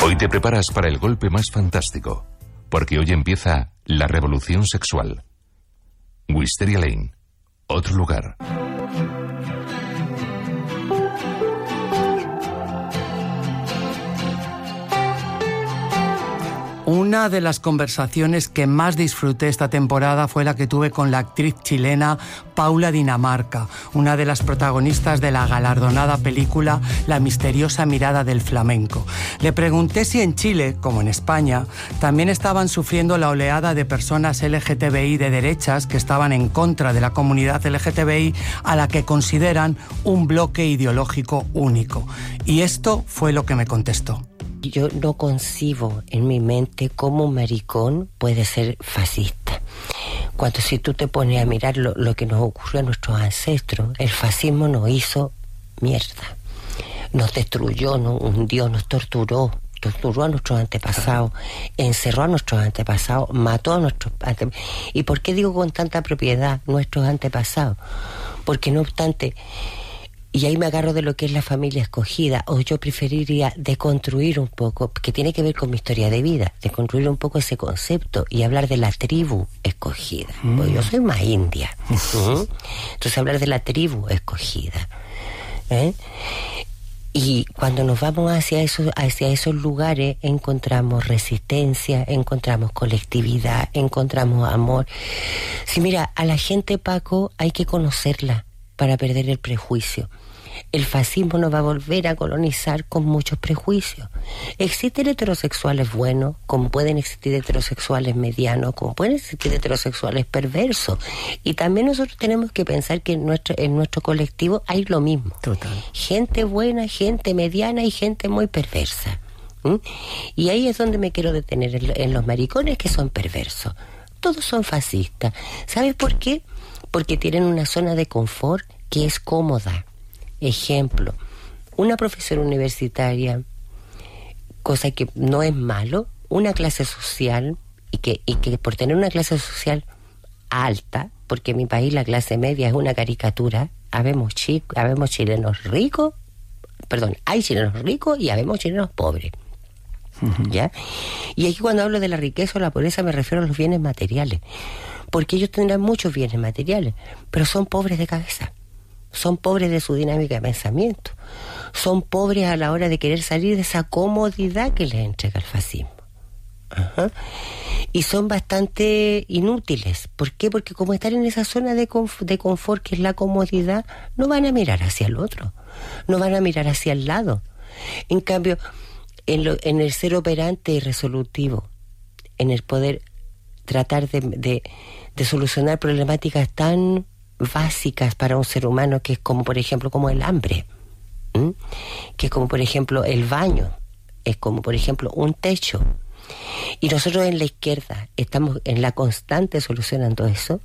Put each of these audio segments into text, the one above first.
Hoy te preparas para el golpe más fantástico, porque hoy empieza la revolución sexual. Wisteria Lane, otro lugar. Una de las conversaciones que más disfruté esta temporada fue la que tuve con la actriz chilena Paula Dinamarca, una de las protagonistas de la galardonada película La misteriosa mirada del flamenco. Le pregunté si en Chile, como en España, también estaban sufriendo la oleada de personas LGTBI de derechas que estaban en contra de la comunidad LGTBI a la que consideran un bloque ideológico único. Y esto fue lo que me contestó. Yo no concibo en mi mente cómo un maricón puede ser fascista. Cuando si tú te pones a mirar lo que nos ocurrió a nuestros ancestros, el fascismo nos hizo mierda. Nos destruyó, nos hundió, nos torturó a nuestros antepasados, encerró a nuestros antepasados, mató a nuestros antepasados. ¿Y por qué digo con tanta propiedad nuestros antepasados? Porque no obstante... Y ahí me agarro de lo que es la familia escogida, o yo preferiría deconstruir un poco, que tiene que ver con mi historia de vida, deconstruir un poco ese concepto y hablar de la tribu escogida. Porque yo soy más india. Entonces hablar de la tribu escogida. Y cuando nos vamos hacia esos lugares, encontramos resistencia, encontramos colectividad, encontramos amor. Sí, mira, a la gente, Paco, hay que conocerla para perder el prejuicio. El fascismo nos va a volver a colonizar con muchos prejuicios. Existen heterosexuales buenos, como pueden existir heterosexuales medianos, como pueden existir heterosexuales perversos. Y también nosotros tenemos que pensar que en nuestro colectivo hay lo mismo. Total. Gente buena, gente mediana y gente muy perversa. Y ahí es donde me quiero detener, en los maricones que son perversos. Todos son fascistas. ¿Sabes por qué? Porque tienen una zona de confort que es cómoda. Ejemplo, una profesora universitaria, cosa que no es malo, una clase social, y que por tener una clase social alta, porque en mi país la clase media es una caricatura, habemos chilenos ricos, hay chilenos ricos y habemos chilenos pobres. ¿Ya? Y aquí cuando hablo de la riqueza o la pobreza me refiero a los bienes materiales, porque ellos tendrán muchos bienes materiales, pero son pobres de cabeza, son pobres de su dinámica de pensamiento, son pobres a la hora de querer salir de esa comodidad que les entrega el fascismo. Y son bastante inútiles. ¿Por qué? Porque como están en esa zona de confort que es la comodidad, no van a mirar hacia el otro, no van a mirar hacia el lado. En cambio, en el ser operante y resolutivo, en el poder tratar de solucionar problemáticas tan básicas para un ser humano, que es como por ejemplo como el hambre, que es como por ejemplo el baño, es como por ejemplo un techo. Y nosotros en la izquierda estamos en la constante solucionando eso.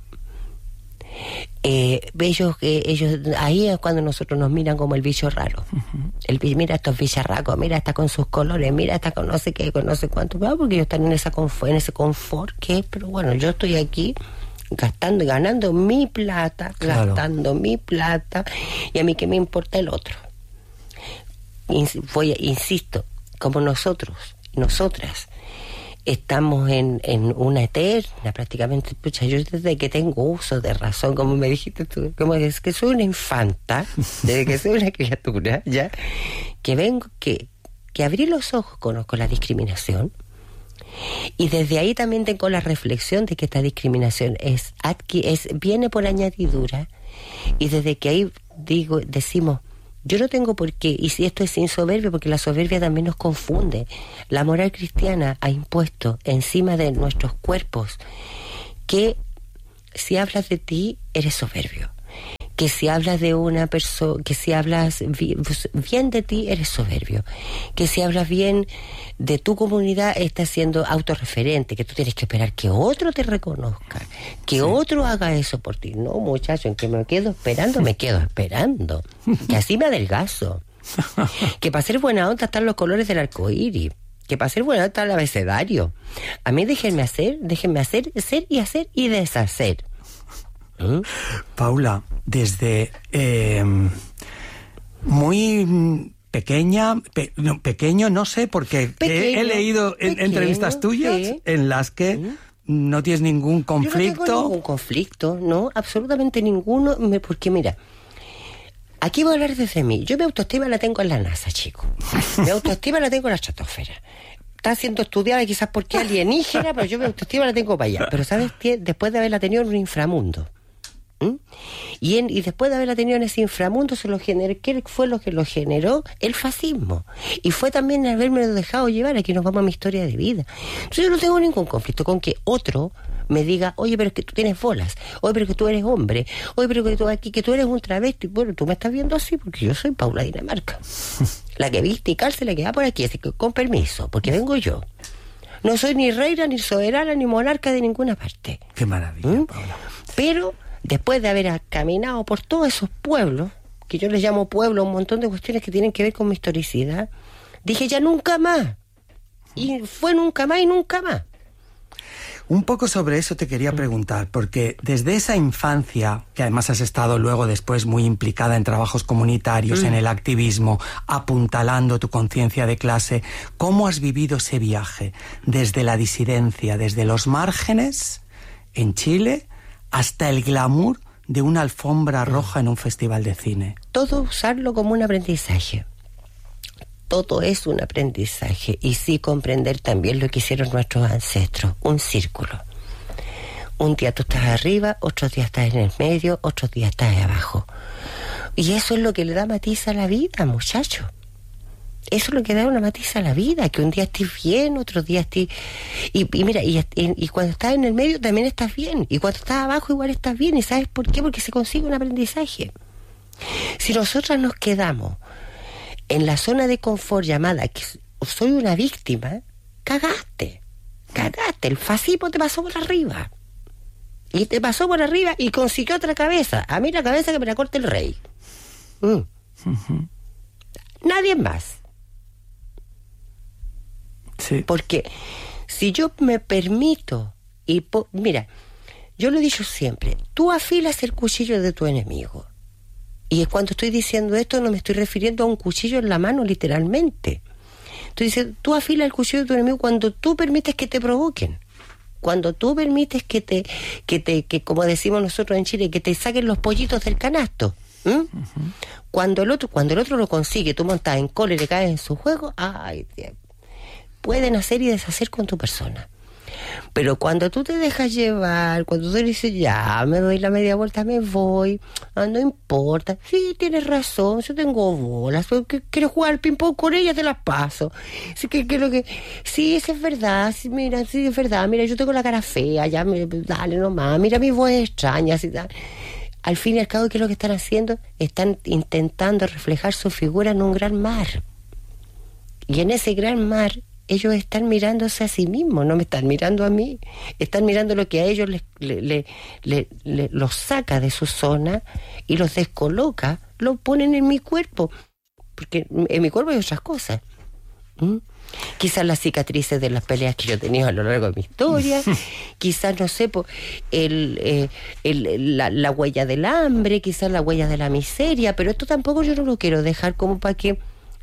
Ellos ahí es cuando nosotros nos miran como el bicho raro. Mira estos bicharracos, mira, está con sus colores, mira, está con no sé qué, con no sé cuánto, porque ellos están en ese confort que es, pero bueno, yo estoy aquí gastando y ganando mi plata, claro, gastando mi plata, y a mí qué me importa el otro. Insisto, como nosotras estamos en una eterna, prácticamente, pucha, yo desde que tengo uso de razón, como me dijiste tú, como es que soy una infanta, desde que soy una criatura, ya, que vengo, que abrí los ojos, conozco la discriminación, y desde ahí también tengo la reflexión de que esta discriminación viene por añadidura, y desde que ahí decimos, yo no tengo por qué, y si esto es sin soberbia, porque la soberbia también nos confunde. La moral cristiana ha impuesto encima de nuestros cuerpos que si hablas de ti, eres soberbio. Que si hablas de una persona, que si hablas bien de ti, eres soberbio. Que si hablas bien de tu comunidad, estás siendo autorreferente, que tú tienes que esperar que otro te reconozca, que otro haga eso por ti. No, muchacho, en que me quedo esperando. Que así me adelgazo. Que para ser buena onda están los colores del arco iris. Que para ser buena onda está el abecedario. A mí déjenme hacer, ser y hacer y deshacer. Paula, desde muy pequeño, no sé, porque he leído entrevistas tuyas en las que no tienes ningún conflicto. Yo no tengo ningún conflicto, no, absolutamente ninguno, porque mira, aquí voy a hablar desde mí. Yo mi autoestima la tengo en la NASA, chico. Mi autoestima la tengo en la estratosfera. Está siendo estudiada quizás porque es alienígena, pero yo mi autoestima la tengo para allá. Pero ¿sabes qué? Después de haberla tenido en un inframundo. Y después de haberla tenido en ese inframundo, ¿qué fue lo que lo generó? El fascismo. Y fue también haberme dejado llevar. Aquí nos vamos a mi historia de vida. Entonces yo no tengo ningún conflicto con que otro me diga, oye, pero es que tú tienes bolas, oye, pero es que tú eres hombre, oye, pero que tú eres un travesti. Bueno, tú me estás viendo así porque yo soy Paula Dinamarca, la que viste y calce, la que va por aquí, así que con permiso, porque vengo yo. No soy ni reina, ni soberana, ni monarca de ninguna parte. Qué maravilla, Paula. Pero después de haber caminado por todos esos pueblos, que yo les llamo pueblos, un montón de cuestiones que tienen que ver con mi historicidad, dije ya nunca más. Y fue nunca más y nunca más. Un poco sobre eso te quería preguntar, porque desde esa infancia, que además has estado luego después muy implicada en trabajos comunitarios, en el activismo, apuntalando tu conciencia de clase, ¿cómo has vivido ese viaje? Desde la disidencia, desde los márgenes, en Chile, hasta el glamour de una alfombra roja en un festival de cine. Todo usarlo como un aprendizaje. Todo es un aprendizaje. Y sí comprender también lo que hicieron nuestros ancestros. Un círculo. Un día tú estás arriba, otros días estás en el medio, otros días estás abajo. Y eso es lo que le da matiz a la vida, muchachos. Eso es lo que da una matiz a la vida, que un día estés bien, otro día estés... Y mira, y cuando estás en el medio también estás bien, y cuando estás abajo igual estás bien. ¿Y sabes por qué? Porque se consigue un aprendizaje. Si nosotras nos quedamos en la zona de confort llamada que soy una víctima, cagaste, el fascismo te pasó por arriba. Y te pasó por arriba y consiguió otra cabeza. A mí la cabeza que me la corte el rey. Nadie más. Sí. Porque si yo me permito, mira, yo lo he dicho siempre, tú afilas el cuchillo de tu enemigo. Y cuando estoy diciendo esto no me estoy refiriendo a un cuchillo en la mano literalmente. Estoy diciendo, tú afilas el cuchillo de tu enemigo cuando tú permites que te provoquen. Cuando tú permites que como decimos nosotros en Chile, que te saquen los pollitos del canasto. Cuando el otro lo consigue, tú montas en cola y le caes en su juego, ay, pueden hacer y deshacer con tu persona. Pero cuando tú te dejas llevar, cuando tú dices, ya, me doy la media vuelta, me voy, no importa, sí, tienes razón, yo tengo bolas, quiero jugar al ping-pong con ella, te las paso. Sí, sí, eso es verdad, sí, mira, sí, es verdad, mira, yo tengo la cara fea, ya, dale nomás, mira mi voz extraña, así tal. Al fin y al cabo, ¿qué es lo que están haciendo? Están intentando reflejar su figura en un gran mar. Y en ese gran mar, ellos están mirándose a sí mismos, no me están mirando a mí. Están mirando lo que a ellos los saca de su zona y los descoloca, lo ponen en mi cuerpo. Porque en mi cuerpo hay otras cosas. Quizás las cicatrices de las peleas que yo he tenido a lo largo de mi historia, quizás, no sé, la huella del hambre, quizás la huella de la miseria, pero esto tampoco yo no lo quiero dejar como para que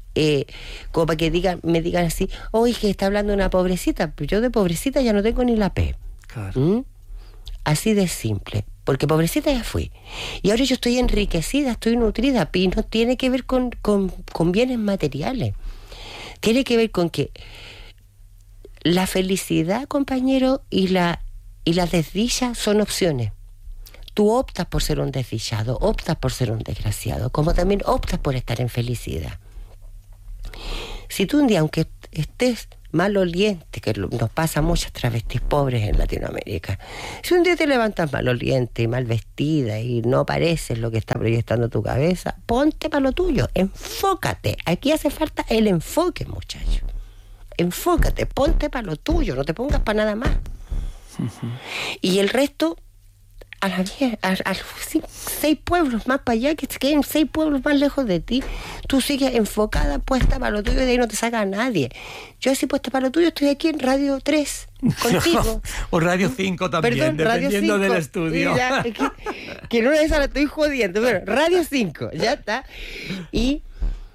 me digan así, oye, que está hablando de una pobrecita, pero yo de pobrecita ya no tengo ni la P. Claro. Así de simple, porque pobrecita ya fui. Y ahora yo estoy enriquecida, estoy nutrida, y no tiene que ver con bienes materiales. Tiene que ver con que la felicidad, compañero, y la desdicha son opciones. Tú optas por ser un desdichado, optas por ser un desgraciado, como también optas por estar en felicidad. Si tú un día, aunque estés maloliente, que nos pasa a muchas travestis pobres en Latinoamérica, si un día te levantas maloliente y mal vestida y no pareces lo que está proyectando tu cabeza, ponte para lo tuyo, enfócate. Aquí hace falta el enfoque, muchacho. Enfócate, ponte para lo tuyo, no te pongas para nada más. Y el resto, a 6 pueblos más para allá, que queden 6 pueblos más lejos de ti, tú sigues enfocada, puesta para lo tuyo, y de ahí no te saca nadie. Yo así puesta para lo tuyo, estoy aquí en Radio 3 contigo. O Radio 5 también. Perdón, dependiendo Radio 5, del estudio. Ya, que no es esa, la estoy jodiendo, pero Radio 5, ya está. Y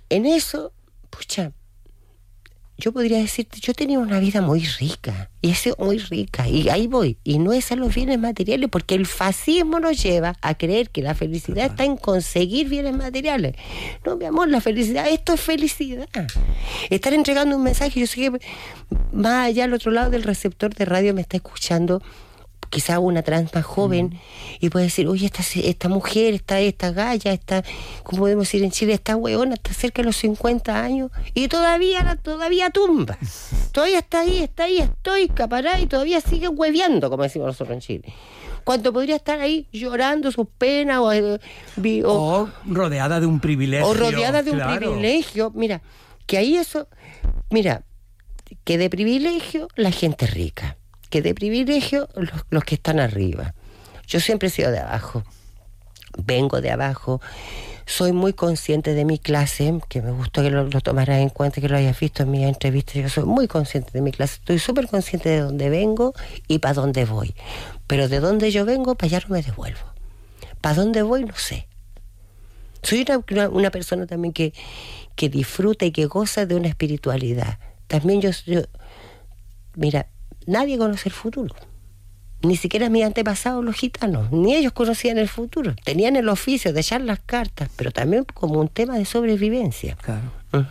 en eso, pucha, yo podría decirte, yo tenía una vida muy rica, y he sido muy rica, y ahí voy, y no es a los bienes materiales, porque el fascismo nos lleva a creer que la felicidad está en conseguir bienes materiales. No, mi amor, la felicidad, esto es felicidad. Estar entregando un mensaje, yo sé que más allá al otro lado del receptor de radio me está escuchando quizá una trans más joven, y puede decir, oye, esta mujer, esta galla, como podemos decir en Chile, esta hueona, está cerca de los 50 años, y todavía tumba. Todavía está ahí, estoy capará, y todavía sigue hueveando, como decimos nosotros en Chile. Cuando podría estar ahí llorando sus penas, o rodeada de un privilegio. O rodeada de un privilegio. Mira, que ahí eso, que de privilegio la gente rica, que de privilegio los que están arriba. Yo siempre he sido de abajo, vengo de abajo, soy muy consciente de mi clase, que me gustó que lo tomaras en cuenta, que lo hayas visto en mi entrevista. Yo soy muy consciente de mi clase, estoy súper consciente de dónde vengo y para dónde voy, pero de dónde yo vengo, para allá no me devuelvo. Para dónde voy, no sé. Soy una persona también que disfruta y que goza de una espiritualidad. También yo mira, nadie conoce el futuro. Ni siquiera mis antepasados, los gitanos. Ni ellos conocían el futuro. Tenían el oficio de echar las cartas, pero también como un tema de sobrevivencia. Claro.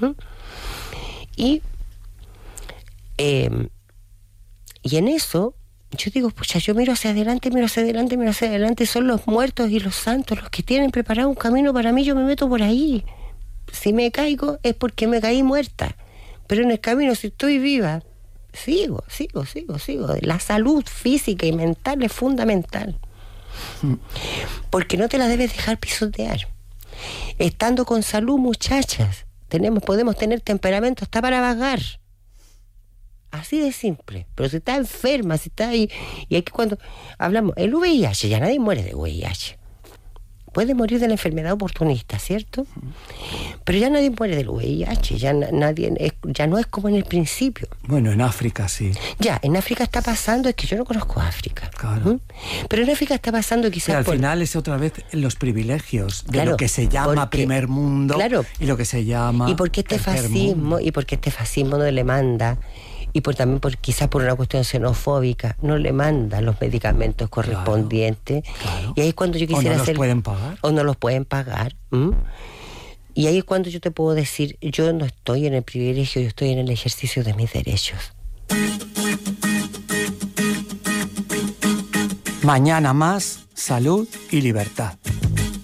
Y en eso, yo digo, pucha, yo miro hacia adelante. Son los muertos y los santos los que tienen preparado un camino para mí. Yo me meto por ahí. Si me caigo es porque me caí muerta. Pero en el camino, si estoy viva, sigo. La salud física y mental es fundamental. Porque no te la debes dejar pisotear. Estando con salud, muchachas, podemos tener temperamento hasta para vagar. Así de simple. Pero si estás enferma, si estás ahí, y aquí cuando hablamos, el VIH, ya nadie muere de VIH. Puede morir de la enfermedad oportunista, ¿cierto? Pero ya nadie muere del VIH, ya no es como en el principio. Bueno, en África sí. Ya, en África está pasando, es que yo no conozco África. Claro. Pero en África está pasando quizás... Pero al final es otra vez los privilegios de lo que se llama primer mundo y lo que se llama... Y porque este fascismo no le manda... Y quizás por una cuestión xenofóbica, no le manda los medicamentos correspondientes. Claro. Y ahí es cuando yo quisiera hacer... O no los pueden pagar. Y ahí es cuando yo te puedo decir, yo no estoy en el privilegio, yo estoy en el ejercicio de mis derechos. Mañana más, salud y libertad.